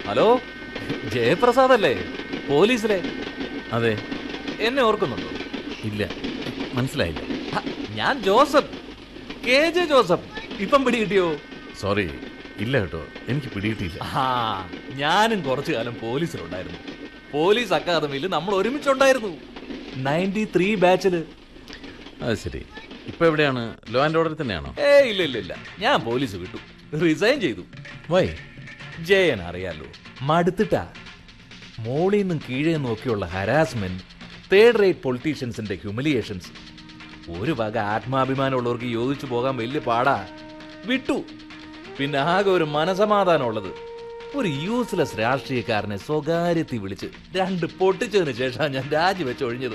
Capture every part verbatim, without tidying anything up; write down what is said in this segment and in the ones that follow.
Hello, Jayaprasad അല്ലേ, പോലീസിലെ? അതെ. എന്നെ ഓർക്കുന്നുണ്ടോ? ഇല്ല, മനസ്സിലായില്ല. ഞാൻ ജോസഫ്, കെ ജെ ജോസഫ്. ഇപ്പം പിടി കിട്ടിയോ? സോറി, ഇല്ല കേട്ടോ, എനിക്ക് പിടികിട്ടിയില്ല. ആ, ഞാനും കുറച്ചു കാലം പോലീസിലുണ്ടായിരുന്നു. പോലീസ് അക്കാദമിയിൽ നമ്മൾ ഒരുമിച്ചുണ്ടായിരുന്നു, നയൻറ്റി ത്രീ ബാച്ചില്. അത് ശരി. ഇപ്പൊ എവിടെയാണ്? ലോ ആൻഡ് ഓർഡർ തന്നെയാണോ? ഏ ഇല്ല ഇല്ല ഇല്ല, ഞാൻ പോലീസ് വിട്ടു, റിസൈൻ ചെയ്തു. വൈ? ജയൻ അറിയാലോ, മടുത്തിട്ടാ. മോളിൽ നിന്നും കീഴേ നോക്കിയുള്ള ഹരാസ്മെന്റ്, തേർഡ് റേറ്റ് പൊളിറ്റീഷ്യൻസിന്റെ ഹ്യൂമിലിയേഷൻസ്. ഒരു വക ആത്മാഭിമാനമുള്ളവർക്ക് യോജിച്ചു പോകാൻ വലിയ പാടാ. വിട്ടു. പിന്നെ ആകെ ഒരു മനസമാധാനം ഉള്ളത്, ഒരു യൂസ്ലെസ് രാഷ്ട്രീയക്കാരനെ സ്വകാര്യത്തിൽ വിളിച്ച് രണ്ട് പൊട്ടിച്ചതിന് ശേഷം ഞാൻ രാജിവെച്ച് ഒഴിഞ്ഞത്.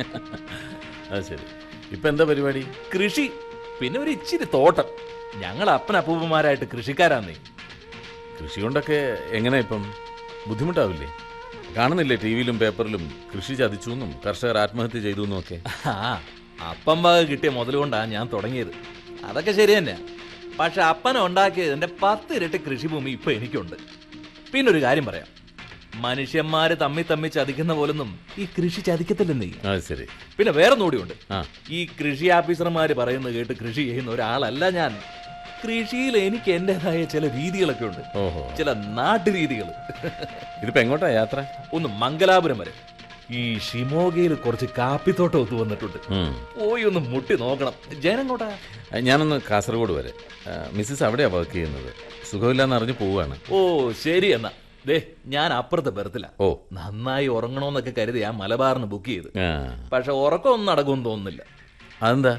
അത് ശരി. ഇപ്പൊ എന്താ പരിപാടി? കൃഷി, പിന്നെ ഒരു ഇച്ചിരി തോട്ടം. ഞങ്ങൾ അപ്പനപ്പൂപ്പന്മാരായിട്ട് കൃഷിക്കാരാന്നേ. കൃഷി കൊണ്ടൊക്കെ എങ്ങനെ ഇപ്പം? ബുദ്ധിമുട്ടാവില്ലേ? കാണുന്നില്ലേ ടി വിയിലും പേപ്പറിലും കൃഷി ചതിച്ചു എന്നും കർഷകർ ആത്മഹത്യ ചെയ്തു എന്നും ഒക്കെ? ആ, അപ്പം വക കിട്ടിയ മുതൽ കൊണ്ടാണ് ഞാൻ തുടങ്ങിയത്. അതൊക്കെ ശരി തന്നെ. പക്ഷെ അപ്പന ഉണ്ടാക്കിയതിന്റെ പത്ത് ഇരട്ടി കൃഷിഭൂമി ഇപ്പൊ എനിക്കുണ്ട്. പിന്നെ ഒരു കാര്യം പറയാം, മനുഷ്യന്മാര് തമ്മി തമ്മി ചതിക്കുന്ന പോലൊന്നും ഈ കൃഷി ചതിക്കത്തില്ലെന്നേ. ശരി. പിന്നെ വേറെ നോടിയുണ്ട്, ഈ കൃഷി ഓഫീസർമാര് പറയുന്നത് കേട്ട് കൃഷി ചെയ്യുന്ന ഒരാളല്ല ഞാൻ. കൃഷിയിൽ എനിക്ക് എന്റേതായ ചില രീതികളൊക്കെ ഉണ്ട്, ചില നാട്ടുരീതികൾ. ഇതിപ്പോ എങ്ങോട്ടാ യാത്ര? ഒന്ന് മംഗലാപുരം വരെ. ഈ ഷിമോഗയിൽ കുറച്ച് കാപ്പിത്തോട്ടം ഒത്തു വന്നിട്ടുണ്ട്, പോയി ഒന്ന് മുട്ടി നോക്കണം. ജയനെങ്ങോട്ടാ? ഞാനൊന്ന് കാസർഗോഡ് വരെ. മിസ്സിസ് അവിടെയാ വർക്ക് ചെയ്യുന്നത്. സുഖമില്ലാന്ന് അറിഞ്ഞു പോവാണ്. ഓ ശരി എന്നാ. ദേ, ഞാൻ അപ്പുറത്തെ ബെർത്തില്ല. ഓ, നന്നായി ഉറങ്ങണോന്നൊക്കെ കരുതി ഞാൻ മലബാറിന് ബുക്ക് ചെയ്ത്. പക്ഷെ ഉറക്കമൊന്നും നടക്കുമെന്ന് തോന്നുന്നില്ല. അതെന്താ?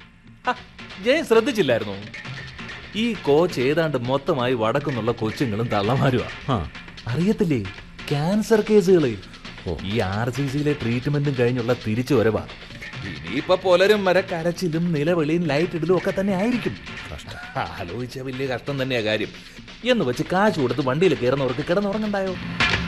ജയൻ ശ്രദ്ധിച്ചില്ലായിരുന്നു? ഈ കോച്ച് ഏതാണ്ട് മൊത്തമായി വടക്കുന്നുള്ള കൊച്ചുങ്ങളും തള്ളമാരുമാ. അറിയത്തില്ലേ, ക്യാൻസർ കേസുകളെ. ഈ ആർ സി സിയിലെ ട്രീറ്റ്മെന്റും കഴിഞ്ഞുള്ള തിരിച്ചു വരവാ. ഇനിയിപ്പൊ പുലരും വരെ കരച്ചിലും നിലവിളിയും ലൈറ്റ് ഇടലും ഒക്കെ തന്നെ ആയിരിക്കും. ആലോചിച്ച വലിയ കഷ്ടം തന്നെയാ കാര്യം. എന്ന് വെച്ച് കാശ് കൊടുത്ത് വണ്ടിയിൽ കയറുന്നവർക്ക് കിടന്നുറങ്ങണ്ടായോ?